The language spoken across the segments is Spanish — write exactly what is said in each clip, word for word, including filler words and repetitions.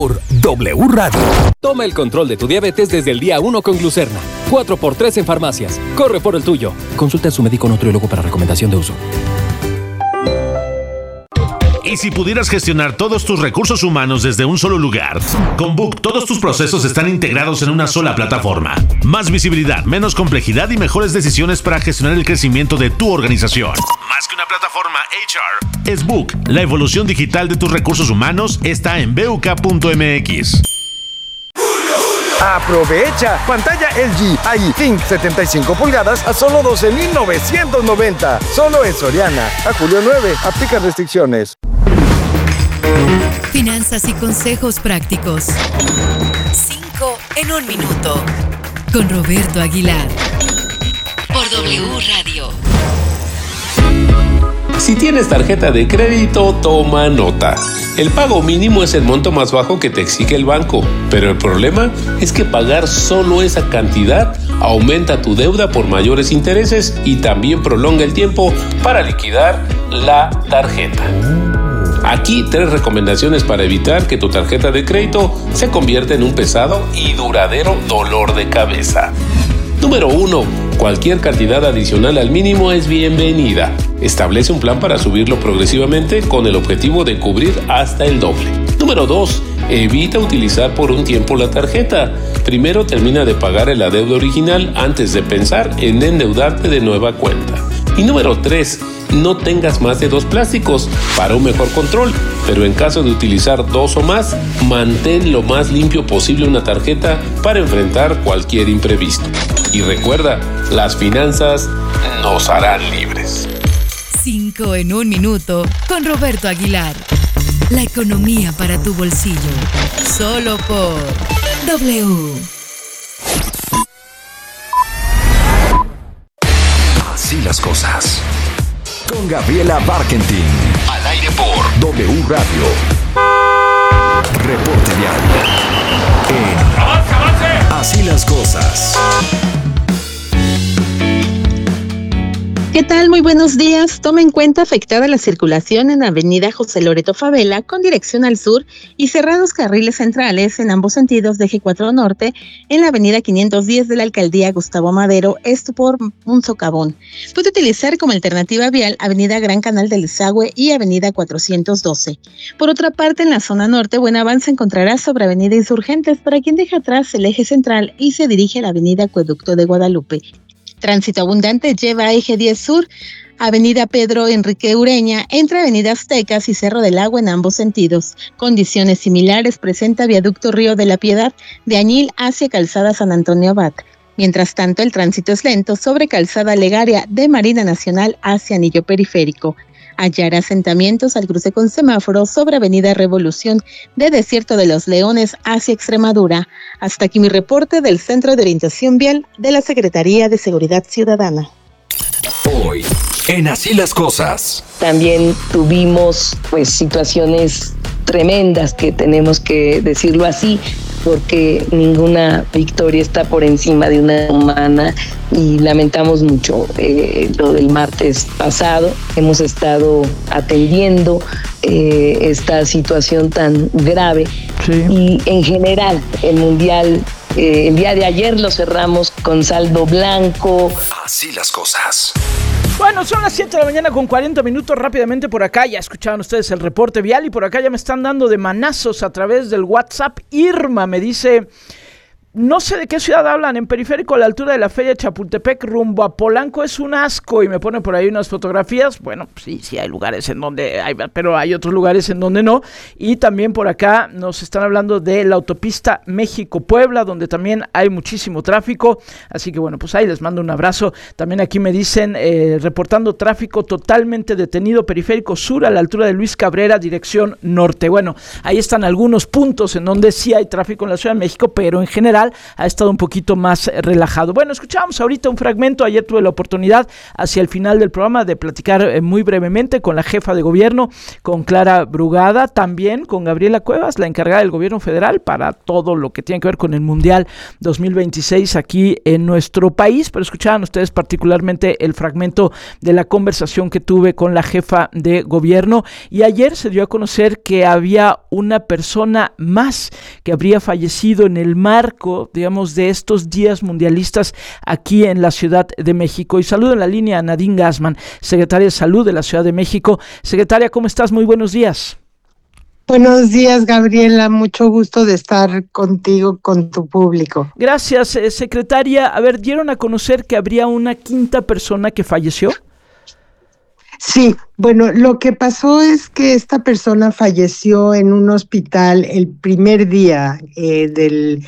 Por W Radio. Toma el control de tu diabetes desde el día uno con Glucerna. cuatro por tres en farmacias. Corre por el tuyo. Consulta a su médico nutriólogo para recomendación de uso. ¿Y si pudieras gestionar todos tus recursos humanos desde un solo lugar? Con Book, todos tus procesos están integrados en una sola plataforma. Más visibilidad, menos complejidad y mejores decisiones para gestionar el crecimiento de tu organización. Más que una plataforma H R, es Book. La evolución digital de tus recursos humanos está en B U K punto M X. ¡Aprovecha! Pantalla L G I E Think setenta y cinco pulgadas a solo doce mil novecientos noventa. Solo en Soriana. A julio nueve. Aplica restricciones. Finanzas y consejos prácticos. Cinco en un minuto. Con Roberto Aguilar. Por W Radio. Si tienes tarjeta de crédito, toma nota. El pago mínimo es el monto más bajo que te exige el banco, pero el problema es que pagar solo esa cantidad aumenta tu deuda por mayores intereses y también prolonga el tiempo para liquidar la tarjeta. Aquí tres recomendaciones para evitar que tu tarjeta de crédito se convierta en un pesado y duradero dolor de cabeza. Número uno. Cualquier cantidad adicional al mínimo es bienvenida. Establece un plan para subirlo progresivamente con el objetivo de cubrir hasta el doble. Número dos. Evita utilizar por un tiempo la tarjeta. Primero termina de pagar el adeudo original antes de pensar en endeudarte de nueva cuenta. Y número tres. No tengas más de dos plásticos para un mejor control, pero en caso de utilizar dos o más, mantén lo más limpio posible una tarjeta para enfrentar cualquier imprevisto. Y recuerda, las finanzas nos harán libres. Cinco en un minuto con Roberto Aguilar. La economía para tu bolsillo. Solo por W. Así las cosas. Con Gabriela Barkentin. Al aire por W Radio. Reporte vial. En ¡Avance, avance! Así las cosas. ¿Qué tal? Muy buenos días. Toma en cuenta afectada la circulación en Avenida José Loreto Favela con dirección al sur y cerrados carriles centrales en ambos sentidos de Eje cuatro Norte en la Avenida quinientos diez de la Alcaldía Gustavo Madero, esto por un socavón. Puede utilizar como alternativa vial Avenida Gran Canal del Desagüe y Avenida cuatrocientos doce. Por otra parte, en la zona norte, buen avance encontrará sobre Avenida Insurgentes para quien deja atrás el eje central y se dirige a la Avenida Acueducto de Guadalupe. Tránsito abundante lleva a Eje diez Sur, Avenida Pedro Enrique Ureña, entre Avenida Aztecas y Cerro del Agua en ambos sentidos. Condiciones similares presenta Viaducto Río de la Piedad, de Añil hacia Calzada San Antonio Abad. Mientras tanto, el tránsito es lento sobre Calzada Legaria de Marina Nacional hacia Anillo Periférico. Hallará asentamientos al cruce con semáforo sobre Avenida Revolución de Desierto de los Leones hacia Extremadura. Hasta aquí mi reporte del Centro de Orientación Vial de la Secretaría de Seguridad Ciudadana. Hoy, en Así las cosas. También tuvimos pues situaciones tremendas, que tenemos que decirlo así, porque ninguna victoria está por encima de una humana, y lamentamos mucho eh, lo del martes pasado. Hemos estado atendiendo eh, esta situación tan grave, sí. Y en general el mundial, eh, el día de ayer lo cerramos con saldo blanco. Así las cosas. Bueno, son las siete de la mañana con cuarenta minutos. Rápidamente por acá, ya escucharon ustedes el reporte vial y por acá ya me están dando de manazos a través del WhatsApp. Irma me dice: no sé de qué ciudad hablan, en Periférico a la altura de la Feria Chapultepec rumbo a Polanco es un asco, y me pone por ahí unas fotografías. Bueno, sí, sí hay lugares en donde hay, pero hay otros lugares en donde no. Y también por acá nos están hablando de la autopista México-Puebla, donde también hay muchísimo tráfico, así que bueno, pues ahí les mando un abrazo. También aquí me dicen, eh, reportando tráfico totalmente detenido, Periférico Sur a la altura de Luis Cabrera, dirección norte. Bueno, ahí están algunos puntos en donde sí hay tráfico en la Ciudad de México, pero en general federal ha estado un poquito más relajado. Bueno, escuchábamos ahorita un fragmento. Ayer tuve la oportunidad hacia el final del programa de platicar eh, muy brevemente con la jefa de gobierno, con Clara Brugada, también con Gabriela Cuevas, la encargada del gobierno federal para todo lo que tiene que ver con el Mundial dos mil veintiséis aquí en nuestro país. Pero escuchaban ustedes particularmente el fragmento de la conversación que tuve con la jefa de gobierno, y ayer se dio a conocer que había una persona más que habría fallecido en el marco, digamos, de estos días mundialistas aquí en la Ciudad de México. Y saludo en la línea a Nadine Gassman, secretaria de Salud de la Ciudad de México. Secretaria, ¿cómo estás? Muy buenos días. Buenos días, Gabriela. Mucho gusto de estar contigo, con tu público. Gracias, eh, secretaria. A ver, ¿dieron a conocer que habría una quinta persona que falleció? Sí, bueno, lo que pasó es que esta persona falleció en un hospital el primer día eh, del...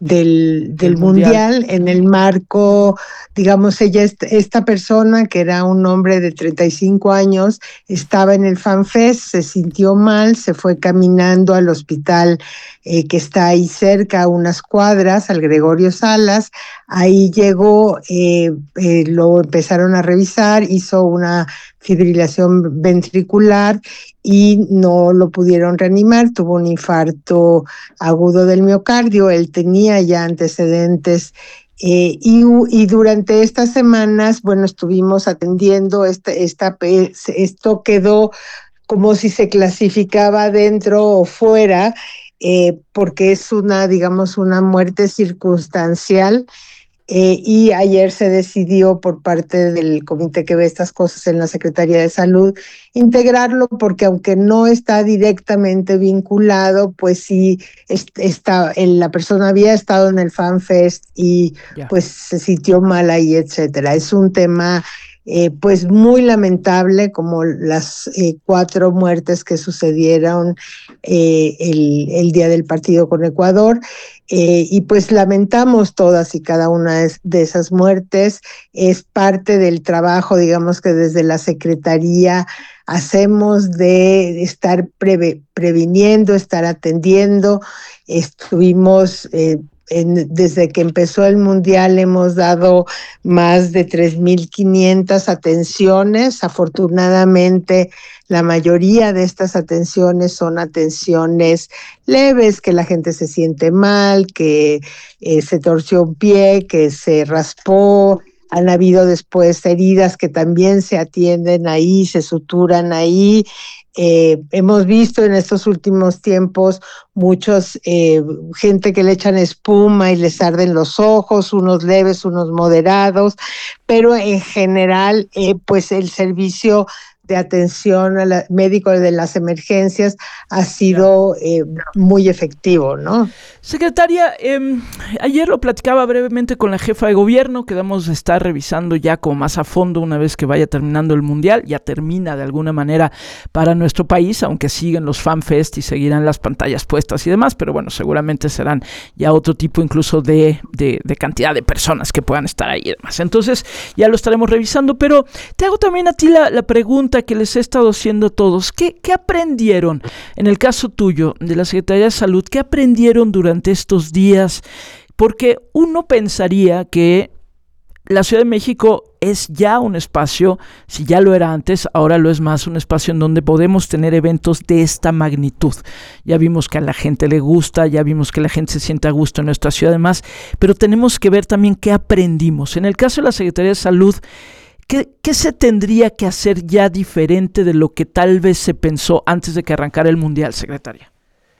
del, del mundial. mundial, en el marco, digamos, ella, esta persona que era un hombre de treinta y cinco años, estaba en el FanFest, se sintió mal, se fue caminando al hospital eh, que está ahí cerca, a unas cuadras, al Gregorio Salas. Ahí llegó, eh, eh, lo empezaron a revisar, hizo una fibrilación ventricular y no lo pudieron reanimar, tuvo un infarto agudo del miocardio. Él tenía ya antecedentes eh, y, y durante estas semanas, bueno, estuvimos atendiendo, esta, esta, esto quedó como si se clasificaba dentro o fuera, eh, porque es una, digamos, una muerte circunstancial. Eh, y ayer se decidió por parte del comité que ve estas cosas en la Secretaría de Salud integrarlo, porque aunque no está directamente vinculado, pues sí está, la persona había estado en el FanFest y yeah. pues se sintió mal ahí, etcétera. Es un tema eh, pues muy lamentable, como las eh, cuatro muertes que sucedieron eh, el, el día del partido con Ecuador. Eh, y pues lamentamos todas y cada una de esas muertes. Es parte del trabajo, digamos, que desde la Secretaría hacemos de estar preve, previniendo, estar atendiendo. Estuvimos, eh, en, desde que empezó el Mundial, hemos dado más de tres mil quinientas atenciones. Afortunadamente, la mayoría de estas atenciones son atenciones leves, que la gente se siente mal, que eh, se torció un pie, que se raspó. Han habido después heridas que también se atienden ahí, se suturan ahí. Eh, hemos visto en estos últimos tiempos muchos eh, gente que le echan espuma y les arden los ojos, unos leves, unos moderados, pero en general, eh, pues el servicio de atención a la, médico de las emergencias ha sido eh, muy efectivo, ¿no? Secretaria, eh, ayer lo platicaba brevemente con la jefa de gobierno, quedamos a estar revisando ya como más a fondo una vez que vaya terminando el Mundial, ya termina de alguna manera para nuestro país, aunque siguen los FanFest y seguirán las pantallas puestas y demás, pero bueno, seguramente serán ya otro tipo incluso de, de, de cantidad de personas que puedan estar ahí y demás. Entonces ya lo estaremos revisando, pero te hago también a ti la, la pregunta que les he estado haciendo a todos. ¿Qué, qué aprendieron en el caso tuyo de la Secretaría de Salud? ¿Qué aprendieron durante estos días? Porque uno pensaría que la Ciudad de México es ya un espacio, si ya lo era antes, ahora lo es más, un espacio en donde podemos tener eventos de esta magnitud. Ya vimos que a la gente le gusta, ya vimos que la gente se siente a gusto en nuestra ciudad además, pero tenemos que ver también qué aprendimos. En el caso de la Secretaría de Salud, ¿Qué, ¿qué se tendría que hacer ya diferente de lo que tal vez se pensó antes de que arrancara el Mundial, secretaria?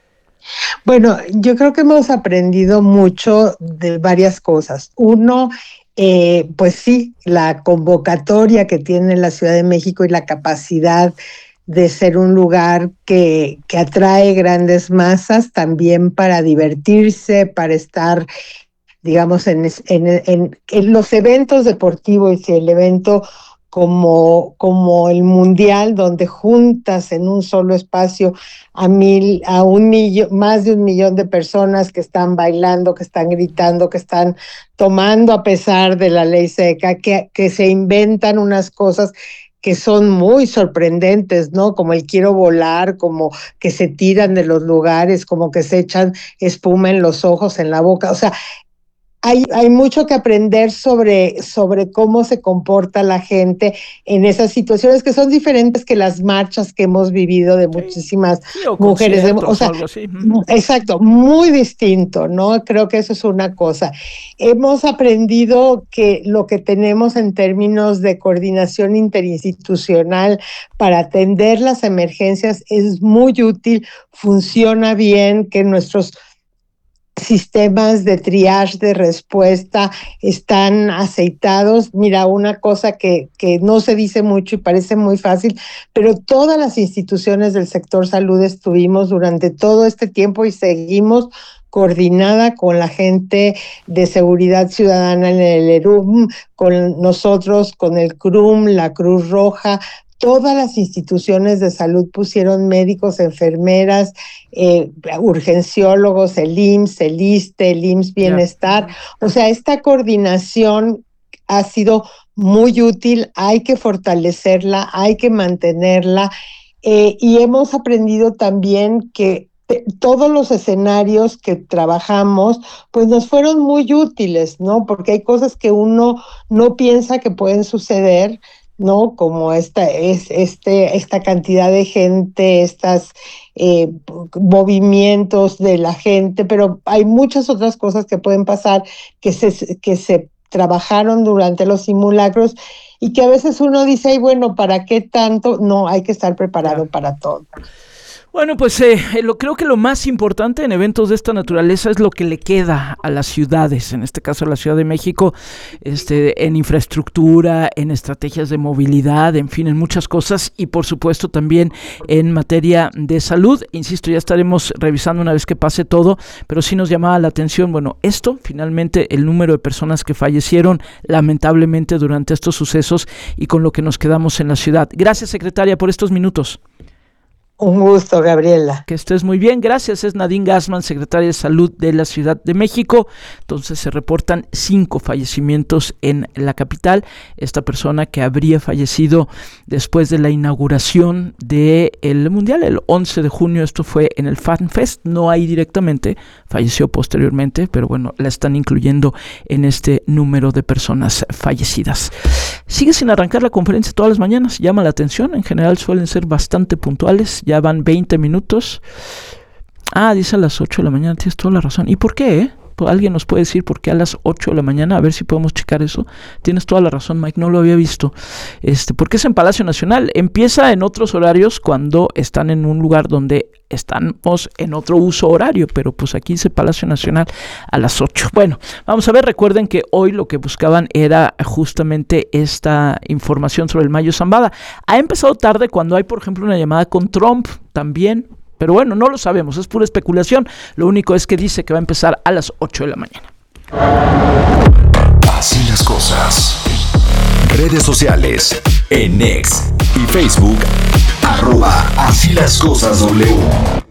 Bueno, yo creo que hemos aprendido mucho de varias cosas. Uno, eh, pues sí, la convocatoria que tiene la Ciudad de México y la capacidad de ser un lugar que, que atrae grandes masas también para divertirse, para estar, digamos, en, en, en, en los eventos deportivos y el evento como, como el Mundial, donde juntas en un solo espacio a mil, a un millón, más de un millón de personas que están bailando, que están gritando, que están tomando a pesar de la ley seca, que, que se inventan unas cosas que son muy sorprendentes, ¿no? Como el quiero volar, como que se tiran de los lugares, como que se echan espuma en los ojos, en la boca. O sea, Hay, hay mucho que aprender sobre, sobre cómo se comporta la gente en esas situaciones que son diferentes que las marchas que hemos vivido de muchísimas sí, o mujeres. De, o sea, algo así. Exacto, muy distinto, ¿no? Creo que eso es una cosa. Hemos aprendido que lo que tenemos en términos de coordinación interinstitucional para atender las emergencias es muy útil, funciona bien, que nuestros sistemas de triage, de respuesta, están aceitados. Mira, una cosa que, que no se dice mucho y parece muy fácil, pero todas las instituciones del sector salud estuvimos durante todo este tiempo y seguimos coordinada con la gente de seguridad ciudadana en el E R U M, con nosotros, con el C R U M, la Cruz Roja. Todas las instituciones de salud pusieron médicos, enfermeras, eh, urgenciólogos, el I M S S, el I S S S T E, el I M S S Bienestar. O sea, esta coordinación ha sido muy útil, hay que fortalecerla, hay que mantenerla, eh, y hemos aprendido también que todos los escenarios que trabajamos, pues nos fueron muy útiles, ¿no? Porque hay cosas que uno no piensa que pueden suceder, ¿no? Como esta, es, este, esta cantidad de gente, estos eh, movimientos de la gente, pero hay muchas otras cosas que pueden pasar que se, que se trabajaron durante los simulacros y que a veces uno dice, ay, bueno, ¿para qué tanto? No, hay que estar preparado yeah. para todo. Bueno, pues eh, lo, creo que lo más importante en eventos de esta naturaleza es lo que le queda a las ciudades, en este caso a la Ciudad de México, este, en infraestructura, en estrategias de movilidad, en fin, en muchas cosas y por supuesto también en materia de salud. Insisto, ya estaremos revisando una vez que pase todo, pero sí nos llamaba la atención, bueno, esto, finalmente el número de personas que fallecieron lamentablemente durante estos sucesos y con lo que nos quedamos en la ciudad. Gracias, secretaria, por estos minutos. Un gusto, Gabriela. Que estés muy bien. Gracias. Es Nadine Gassman, secretaria de Salud de la Ciudad de México. Entonces se reportan cinco fallecimientos en la capital. Esta persona que habría fallecido después de la inauguración del Mundial, el once de junio, esto fue en el FanFest, no ahí directamente, falleció posteriormente, pero bueno, la están incluyendo en este número de personas fallecidas. Sigue sin arrancar la conferencia todas las mañanas, llama la atención, en general suelen ser bastante puntuales. Ya van veinte minutos. Ah, dice a las ocho de la mañana, tienes toda la razón. ¿Y por qué, eh? ¿Alguien nos puede decir por qué a las ocho de la mañana? A ver si podemos checar eso. Tienes toda la razón, Mike, no lo había visto. Este, porque es en Palacio Nacional. Empieza en otros horarios cuando están en un lugar donde estamos en otro uso horario, pero pues aquí dice Palacio Nacional a las ocho. Bueno, vamos a ver, recuerden que hoy lo que buscaban era justamente esta información sobre el Mayo Zambada. Ha empezado tarde cuando hay, por ejemplo, una llamada con Trump también. Pero bueno, no lo sabemos, es pura especulación. Lo único es que dice que va a empezar a las ocho de la mañana. Así las cosas. Redes sociales. En X y Facebook. Arroba Así las cosas W.